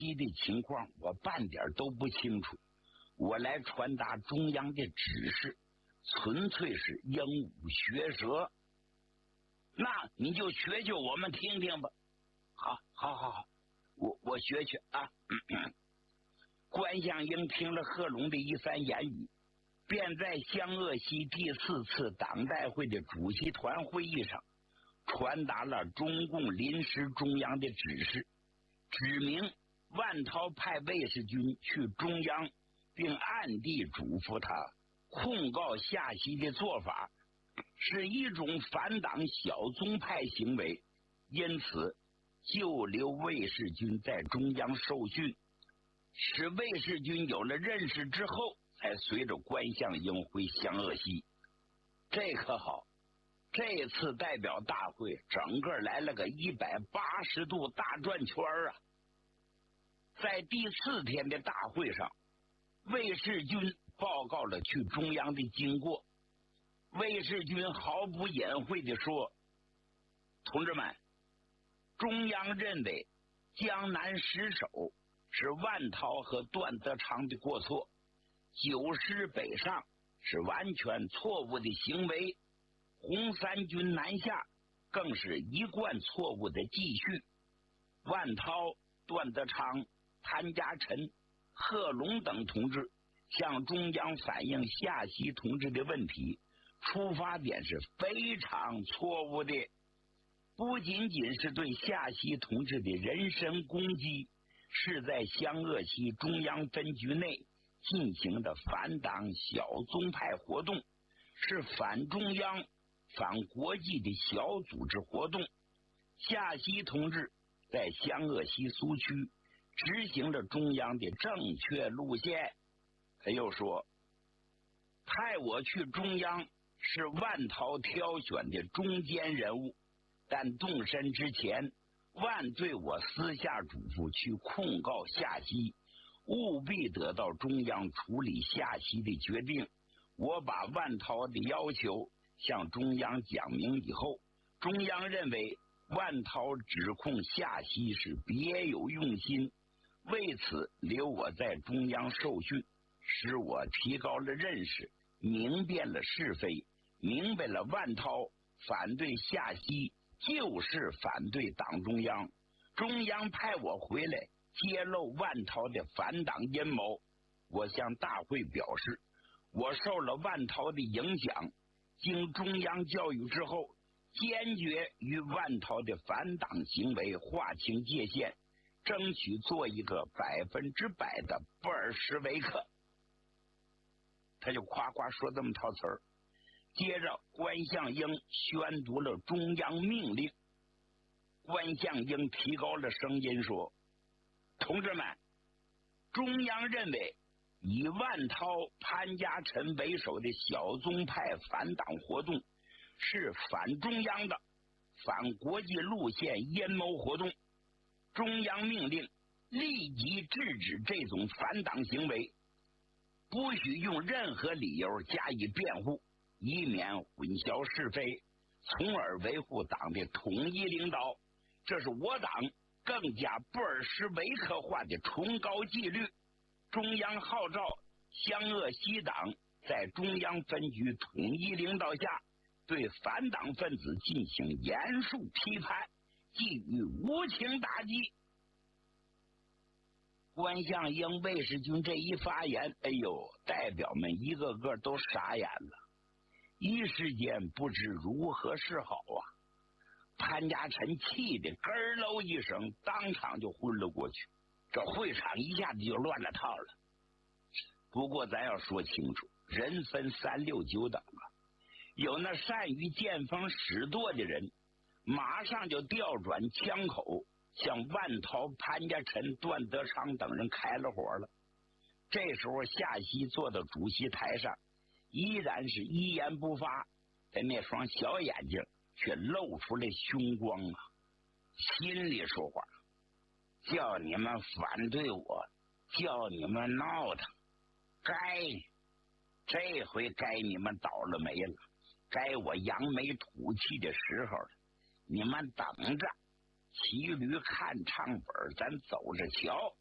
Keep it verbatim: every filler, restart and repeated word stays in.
西的情况我半点都不清楚，我来传达中央的指示，纯粹是鹦鹉学舌。那你就学学我们听听吧。好，好，好，好，我我学学啊。咳咳关向英听了贺龙的一番言语，便在湘鄂西第四次党代会的主席团会议上传达了中共临时中央的指示，指明万涛派卫士军去中央，并暗地嘱咐他控告下西的做法是一种反党小宗派行为，因此就留卫士军在中央受训，使卫士军有了认识之后，才随着关向英回湘鄂西。这可好，这次代表大会整个来了个一百八十度大转圈啊！在第四天的大会上，卫士军报告了去中央的经过。卫士军毫不隐晦地说：同志们，中央认为江南失守是万涛和段德昌的过错，九师北上是完全错误的行为，红三军南下更是一贯错误的继续。万涛、段德昌、潘家琛、贺龙等同志向中央反映下西同志的问题，出发点是非常错误的，不仅仅是对下西同志的人身攻击，是在湘鄂西中央分局内进行的反党小宗派活动，是反中央反国际的小组织活动。下西同志在湘鄂西苏区执行了中央的正确路线。他又说，派我去中央是万涛挑选的中间人物，但动身之前，万对我私下嘱咐去控告下西，务必得到中央处理下西的决定。我把万涛的要求向中央讲明以后，中央认为万涛指控下西是别有用心，为此留我在中央受训，使我提高了认识，明辨了是非，明白了万涛反对下西就是反对党中央。中央派我回来揭露万涛的反党阴谋。我向大会表示，我受了万涛的影响，经中央教育之后，坚决与万涛的反党行为划清界限，争取做一个百分之百的布尔什维克。他就夸夸说这么套词儿。接着关向英宣读了中央命令。关向英提高了声音说，同志们，中央认为以万涛、潘家琛为首的小宗派反党活动是反中央的反国际路线阴谋活动，中央命令立即制止这种反党行为，不许用任何理由加以辩护，以免混淆是非，从而维护党的统一领导。这是我党更加布尔什维克化的崇高纪律。中央号召湘鄂西党在中央分局统一领导下，对反党分子进行严肃批判，给予无情打击。关向英卫士军这一发言，哎呦，代表们一个个都傻眼了，一时间不知如何是好啊。潘家琛气得咯喽一声，当场就昏了过去。这会场一下子就乱了套了。不过咱要说清楚，人分三六九等啊，有那善于见风使舵的人，马上就调转枪口，向万涛、潘家琛、段德昌等人开了火了。这时候下西坐到主席台上，依然是一言不发，在那双小眼睛却露出了凶光啊！心里说话，叫你们反对我，叫你们闹腾，该这回该你们倒了霉了，该我扬眉吐气的时候了，你们等着，骑驴看唱本，咱走着瞧。